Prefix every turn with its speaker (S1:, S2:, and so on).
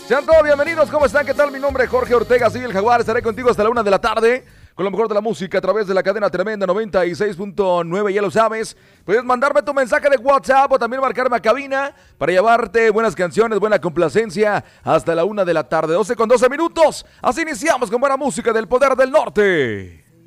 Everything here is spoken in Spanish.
S1: Sean todos bienvenidos, ¿cómo están? ¿Qué tal? Mi nombre es Jorge Ortega, soy el Jaguar, estaré contigo hasta la 1 de la tarde con lo mejor de la música a través de la cadena tremenda 96.9, ya lo sabes. Puedes mandarme tu mensaje de WhatsApp o también marcarme a cabina para llevarte buenas canciones, buena complacencia hasta la 1 de la tarde, 12 con 12 minutos. Así iniciamos con buena música del Poder del Norte.